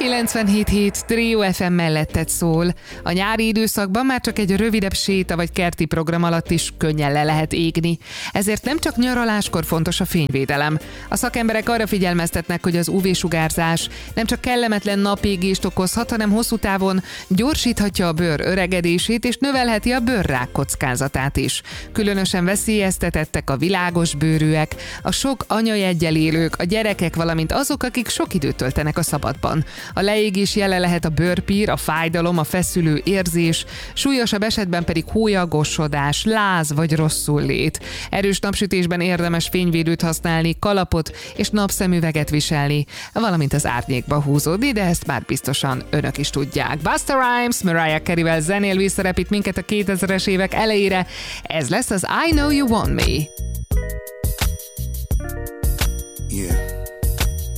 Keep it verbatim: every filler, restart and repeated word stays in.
kilencvenhét hét Trio ef em melletted szól. A nyári időszakban már csak egy rövidebb séta vagy kerti program alatt is könnyen le lehet égni. Ezért nem csak nyaraláskor fontos a fényvédelem. A szakemberek arra figyelmeztetnek, hogy az ú vé-sugárzás nem csak kellemetlen napégést okozhat, hanem hosszú távon gyorsíthatja a bőr öregedését és növelheti a bőrrák kockázatát is. Különösen veszélyeztetettek a világos bőrűek, a sok anyajeggyel élők, a gyerekek, valamint azok, akik sok időt töltenek a szabadban. A leégés jele lehet a bőrpír, a fájdalom, a feszülő érzés, súlyosabb esetben pedig hólyagosodás, láz vagy rosszullét. Erős napsütésben érdemes fényvédőt használni, kalapot és napszemüveget viselni, valamint az árnyékba húzódni, de ezt már biztosan önök is tudják. Busta Rhymes, Mariah Carey-vel zenél, visszarepít minket a kétezres évek elejére. Ez lesz az I Know You Want Me.